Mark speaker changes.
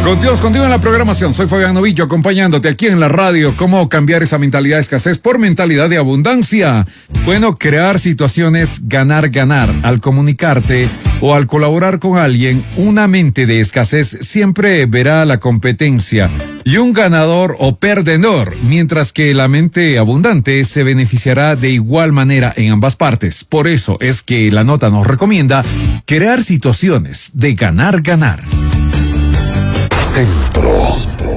Speaker 1: Continuamos contigo en la programación. Soy Fabián Novillo, acompañándote aquí en la radio. ¿Cómo cambiar esa mentalidad de escasez por mentalidad de abundancia? Bueno, crear situaciones ganar-ganar. Al comunicarte o al colaborar con alguien, una mente de escasez siempre verá la competencia y un ganador o perdedor, mientras que la mente abundante se beneficiará de igual manera en ambas partes. Por eso es que la nota nos recomienda crear situaciones de ganar-ganar.
Speaker 2: Centro.